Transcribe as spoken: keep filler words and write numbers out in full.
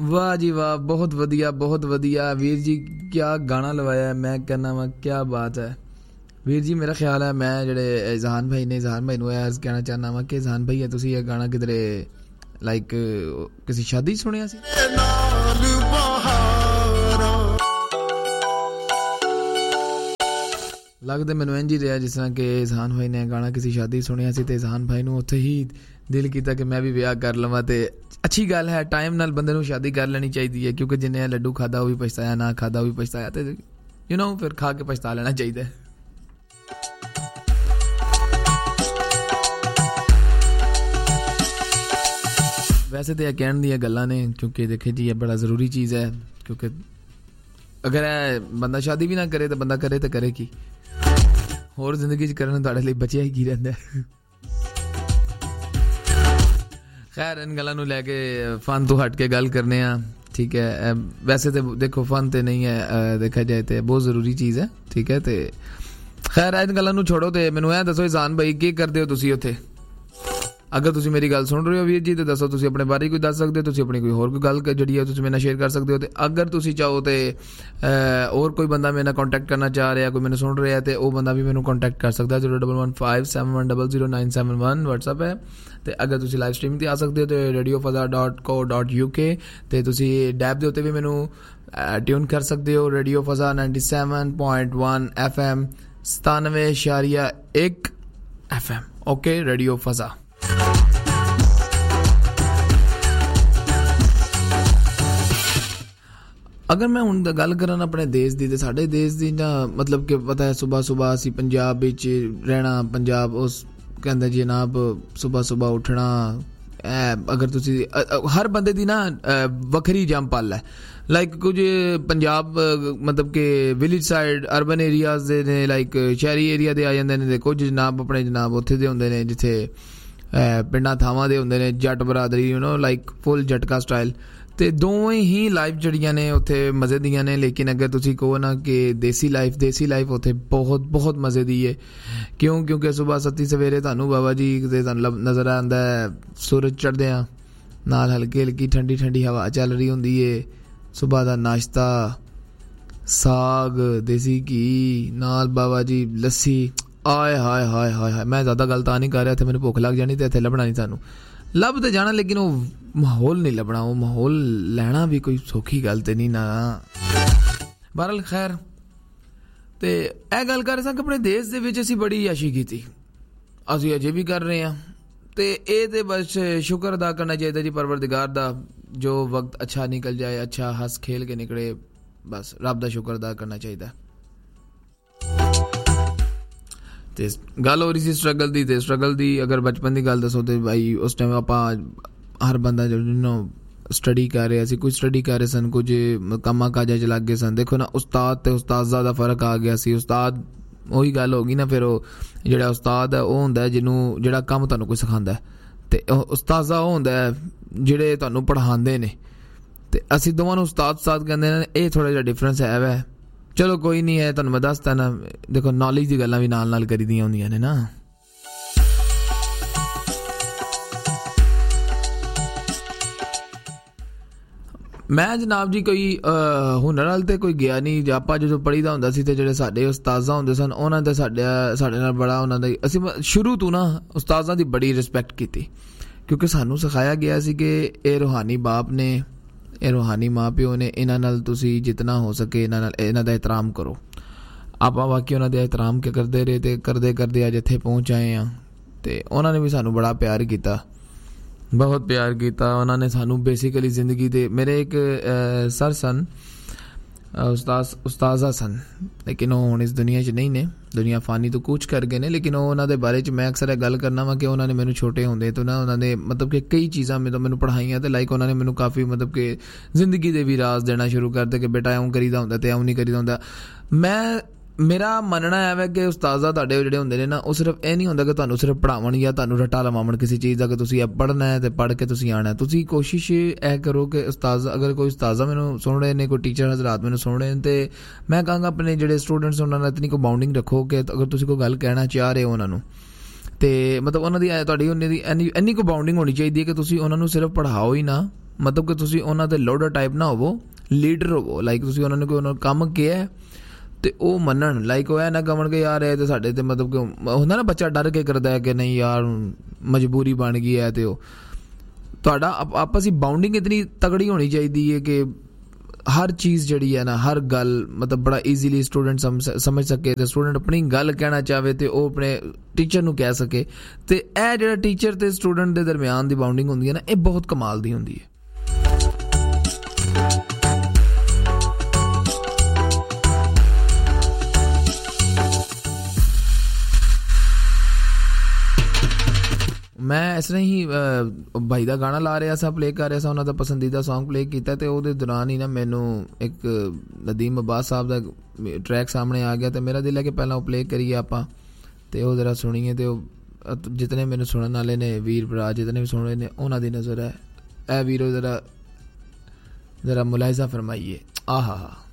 वाह जी वाह, बहुत वधिया बहुत वधिया वीर जी, क्या गाना लवाया। मैं कहना वा क्या बात है वीर जी। मेरा ख्याल है मैं जेडे इजहान भाई ने इजहान भाई नूं अर्ज कहना चाहना वा कि इजहान भाई तुसीं ये गाना किधरे लाइक किसी शादी सुनिया सी? लगता मैनूं इंज ही रहा जिस तरह कि इजहान भाई ने गाना किसी शादी सुनिया सी ते इजहान भाई नूं उत्थे ही दिल किया कि मैं भी विआह कर लवां। ते अच्छी गल है, टाइम नाल बंदे नूं शादी कर लेनी चाहिए है, क्योंकि जिन्हें लड्डू खादा वो भी पछताया, ना खादा वो भी पछताया, तो यू नो फिर खा के पछता लेना चाहिए। वैसे तो यह कहने दी गल्लां ने, क्योंकि देखे जी ये बड़ा ज़रूरी चीज़ है, क्योंकि अगर बंदा शादी भी ना करे तो बंदा करे तो करे की, होर जिंदगी च करने तुहाडे लई बचिया ही की रहिंदा है। खैर इन गल्लां नूं लैके फन तो हट के गल करने आ, ठीक है। वैसे तो देखो फन तो नहीं है, देखा जाए तो बहुत ज़रूरी चीज़ है, ठीक है। तो खैर इन गल्लां नूं छोड़ो, तो मैनूं ऐ दसो इजहान भाई की करदे हो तुसीं उत्थे? अगर तुसीं मेरी गल सुन रहे हो वीर जी तो दसो, तुसीं अपने बारे कोई दस सकते हो, तुसीं अपनी कोई होर कोई गल जिहड़ी है तुसीं मेरे नाल शेयर कर सकते हो। तो अगर तुसीं चाहो तो और कोई बंदा मेरे नाल कॉन्टैक्ट करना चाह रहा, कोई मैंने सुन रहा है, तो वह बंदा भी मैंने कॉन्टैक्ट कर सकता है। Zero double one five seven one double zero nine seven one WhatsApp है। तो अगर तुसीं लाइव स्ट्रीम ते आ सकते हो तो radio फज़ा dot co dot U के, तो तुसीं डैब दे उत्ते भी मैनू ट्यून कर सकते हो। Radio फज़ा ninety seven point one F M सतानवे इशारिया एक एफ एम। Okay, radio फज़ा। अगर मैं हुण गल करा अपने देश की, तो साढ़े देश की ना मतलब कि पता है सुबह सुबह असी पंजाब विच रहना, पंजाब उस कहते जनाब सुबह सुबह उठना, अगर तुसी हर बंदे दी ना वखरी जंपल है। लाइक कुछ पंजाब मतलब कि village side urban areas they ने, लाइक शहरी एरिया दे आ जांदे ने, कुछ जनाब अपने जनाब उत्थे दे हुंदे ने जिथे पिंडां थावां दे हुंदे ने, जट बरादरी, you know like full जटका style. तो दोवें ही लाइफ जड़ियां ने उत्थे मज़े दियां ने। लेकिन अगर तुसी कहो ना कि देसी लाइफ देसी लाइफ उत्थे बहुत बहुत मज़े दी है। क्यों? क्योंकि सुबह सत्ती सवेरे तुहानूं बाबा जी ते तुहानूं नज़र आंदा है सूरज चढ़दियां, नाल हल्की हल्की ठंडी ठंडी हवा चल रही हुंदी है, सुबह दा नाश्ता, साग, देसी घी, नाल बाबा जी लस्सी, आए हाय हाय हाय हाय। मैं ज़्यादा गल तां नहीं कर रहा, इत्थे मैनूं भुख लग जानी तो इत्थे लभना नहीं सानूं, लभ तो जाना, लेकिन वो माहौल नहीं लभना, वो माहौल लैना भी कोई सौखी गल तो नहीं ना। बहरहाल खैर, तो यह गल कर रहे कि अपने देश दे विच असीं बड़ी याशी की, असीं अजे भी कर रहे हैं। तो ये तो बस शुक्र अदा करना चाहिए जी परवरदिगार दा, जो वक्त अच्छा निकल जाए, अच्छा हंस खेल के निकले, बस रब दा शुक्र अदा करना चाहिए। ते गल हो रही सी स्ट्रगल दी, ते स्ट्रगल दी अगर बचपन की गल दसो तो भाई उस टाइम आप हर बंदा जो नो स्टडी कर रहे सी, कुछ स्टडी कर रहे सन, कुछ कामा काजा च लग गए सन। देखो ना उस्ताद ते उस्तादा दा फर्क आ गया सी। उस्ताद वही गल होगी ना, फिर वो जिहड़ा उस्ताद है वो हुंदा है जिन्हों जिहड़ा काम तुहानूं कोई सिखांदा है, ते उस्तादा वो हुंदा है जिहड़े तुहानूं पढ़ांदे ने। ते असीं दोवां नूं उस्ताद उस्ताद कहंदे ने, ये थोड़ा जिहा डिफरेंस है वै। चलो कोई नहीं है, तुहानूं मैं दसदा ना, देखो नॉलेज दी गल्लां भी नाल नाल करी दियां हुंदियां ने ना। मैं जनाब जी कोई हुनर वाल तो कोई गया नहीं, आप जो पढ़ी दा हुंदा सी ते जेहड़े साडे उस्तादा हुंदे सन उन्हां दा साडे साडे नाल बड़ा उन्हां दा असीं शुरू तो ना उस्तादा दी बड़ी रिस्पैक्ट कीती, क्योंकि सानूं सिखाया गया सी कि ये रूहानी बाप ने, ये रूहानी माँ प्यो ने, इन्हां नाल तुसीं जितना हो सके इन्हां नाल इन्हां दा एहतराम करो। आपां बाकी उन्हां दा एहतराम के करदे रहे, ते करदे करदे अज इत्थे पहुंच आए हैं। ते उन्हां ने भी सानूं बड़ा प्यार कीता, बहुत प्यार किया उन्होंने सानू। बेसिकली जिंदगी दे मेरे एक आ, सर सन उस्ताद उस्ताजा सन, लेकिन वो हुण इस दुनिया च नहीं ने, दुनिया फानी तो कूच कर गए ने। लेकिन उन्होंने बारे च मैं अक्सर गल करना वा कि उन्होंने मैनू छोटे होंदे तो ना उन्होंने मतलब कि कई चीज़ां मैं तो मैनू पढ़ाइयां, तो लाइक उन्होंने मैनू काफ़ी मतलब कि जिंदगी दे भी राज देना शुरू करते कि बेटा इउं करीदा हुंदा ते इउं नहीं करीदा हुंदा। मैं मेरा मनना है कि उस्तादा तुहाडे जिहड़े हुंदे ने ना, वो सिर्फ ये नहीं हुंदा कि तुहानूं सिर्फ पढ़ावन या तुहानूं रट्टा लवावन किसी चीज़ का कि तुसीं पढ़ना है तो पढ़ के तुसीं आना है। तुसीं कोशिश ए करो कि उस्तादा, अगर कोई उस्तादा मैनूं सुन रहे ने, कोई टीचर हज़रात मैनूं सुन रहे हैं, तो मैं कहांगा अपने जिहड़े स्टूडेंट्स उन्हां नाल इतनी कोई बाउंडिंग रखो कि अगर तुसीं कोई गल कहना चाह रहे हो उन्हां नूं, ते मतलब उन्हां दी तुहाडी उन्हां दी इन्नी इन्नी कोई बाउंडिंग होनी चाहिए कि तुसीं उन्हां नूं सिर्फ पढ़ाओ ही ना, ਮਤਲਬ ਕਿ ਤੁਸੀਂ ਉਹਨਾਂ ਦੇ ਲੋਡਰ ਟਾਈਪ ਨਾ ਹੋਵੋ, ਲੀਡਰ ਹੋਵੋ। ਲਾਈਕ ਤੁਸੀਂ ਉਹਨਾਂ ਨੇ ਕੋਈ ਉਹਨਾਂ ਨੂੰ ਕੰਮ ਕਿਹਾ ਤੇ ਉਹ ਮੰਨਣ। ਲਾਈਕ ਉਹ ਇਹ ਨਾ ਕਹਣ ਕਿ ਯਾਰ ਇਹ ਤੇ ਸਾਡੇ ਤੇ ਮਤਲਬ ਕਿ ਹੁੰਦਾ ਨਾ ਬੱਚਾ ਡਰ ਕੇ ਕਰਦਾ ਹੈ ਕਿ ਨਹੀਂ ਯਾਰ ਮਜਬੂਰੀ ਬਣ ਗਈ ਹੈ। ਤੇ ਉਹ ਤੁਹਾਡਾ ਆਪਸ ਦੀ ਬਾਉਂਡਿੰਗ ਇਤਨੀ ਤਗੜੀ ਹੋਣੀ ਚਾਹੀਦੀ ਹੈ ਕਿ ਹਰ ਚੀਜ਼ ਜਿਹੜੀ ਹੈ ਨਾ, ਹਰ ਗੱਲ ਮਤਲਬ ਬੜਾ ਈਜ਼ੀਲੀ ਸਟੂਡੈਂਟ ਸਮਝ ਸਕੇ ਤੇ ਸਟੂਡੈਂਟ ਆਪਣੀ ਗੱਲ ਕਹਿਣਾ ਚਾਹਵੇ ਤੇ ਉਹ ਆਪਣੇ ਟੀਚਰ ਨੂੰ ਕਹਿ ਸਕੇ। ਤੇ ਇਹ ਜਿਹੜਾ ਟੀਚਰ ਤੇ ਸਟੂਡੈਂਟ ਦੇ ਦਰਮਿਆਨ ਦੀ ਬਾਉਂਡਿੰਗ ਹੁੰਦੀ ਹੈ ਨਾ, ਇਹ ਬਹੁਤ ਕਮਾਲ ਦੀ ਹੁੰਦੀ ਹੈ। ਮੈਂ ਇਸ ਤਰ੍ਹਾਂ ਹੀ ਭਾਈ ਦਾ ਗਾਣਾ ਲਾ ਰਿਹਾ ਸਾਂ, ਪਲੇਅ ਕਰ ਰਿਹਾ ਸਾਂ, ਉਹਨਾਂ ਦਾ ਪਸੰਦੀਦਾ ਸੌਂਗ ਪਲੇਅ ਕੀਤਾ ਤੇ ਉਹਦੇ ਦੌਰਾਨ ਹੀ ਨਾ ਮੈਨੂੰ ਇੱਕ ਨਦੀਮ ਅਬਾਸ ਸਾਹਿਬ ਦਾ ਟਰੈਕ ਸਾਹਮਣੇ ਆ ਗਿਆ ਤੇ ਮੇਰਾ ਦਿਲ ਹੈ ਕਿ ਪਹਿਲਾਂ ਉਹ ਪਲੇਅ ਕਰੀਏ ਆਪਾਂ ਤੇ ਉਹ ਜ਼ਰਾ ਸੁਣੀਏ। ਤੇ ਉਹ ਜਿਤਨੇ ਮੈਨੂੰ ਸੁਣਨ ਵਾਲੇ ਨੇ ਵੀਰ ਭਰਾ ਜਿਤਨੇ ਵੀ ਸੁਣ ਰਹੇ ਨੇ ਉਹਨਾਂ ਦੀ ਨਜ਼ਰ ਹੈ ਇਹ ਵੀਰੋ ਜ਼ਰਾ ਜ਼ਰਾ ਮੁਲਾਹਿਜ਼ਾ ਫਰਮਾਈਏ। ਆਹਾ ਹਾ